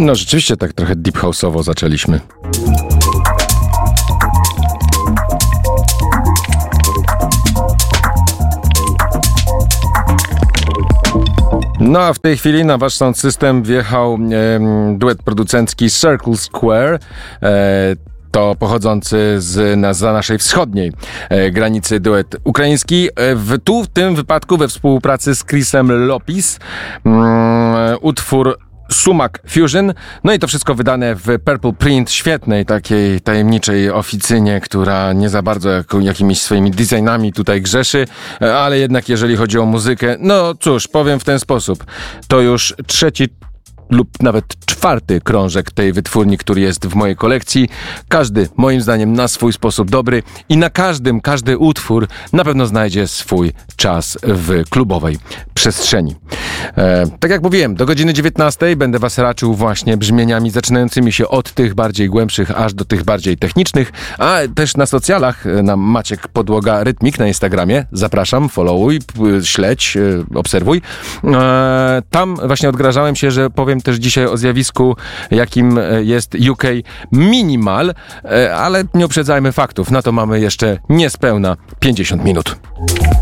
No rzeczywiście tak trochę deep house'owo zaczęliśmy. No a w tej chwili na wasz sound system wjechał duet producencki Circle Square. To pochodzący za naszej wschodniej granicy duet ukraiński. W tym wypadku we współpracy z Chrisem Lopis. Utwór Sumac Fusion. No i to wszystko wydane w Purple Print, świetnej takiej tajemniczej oficynie, która nie za bardzo jakimiś swoimi designami tutaj grzeszy, ale jednak jeżeli chodzi o muzykę, no cóż, powiem w ten sposób. To już trzeci lub nawet czwarty krążek tej wytwórni, który jest w mojej kolekcji. Każdy, moim zdaniem, na swój sposób dobry i na każdy utwór na pewno znajdzie swój czas w klubowej przestrzeni. Tak jak mówiłem, do godziny 19 będę was raczył właśnie brzmieniami zaczynającymi się od tych bardziej głębszych, aż do tych bardziej technicznych, a też na socjalach, na Maciek Podłoga Rytmik na Instagramie. Zapraszam, followuj, śledź, obserwuj. Tam właśnie odgrażałem się, że powiem też dzisiaj o zjawisku, jakim jest UK Minimal, ale nie uprzedzajmy faktów. Na to mamy jeszcze niespełna 50 minut.